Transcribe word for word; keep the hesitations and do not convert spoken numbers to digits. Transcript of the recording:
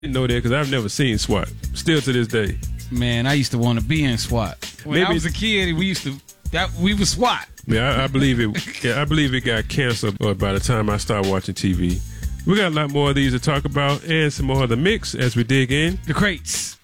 didn't know that because I've never seen SWAT. Still to this day. Man, I used to want to be in SWAT. When Maybe I was a kid, we used to that we was SWAT. Yeah, I, I believe it. Yeah, I believe it got canceled by the time I started watching T V. We got a lot more of these to talk about and some more of the mix as we dig in. The crates.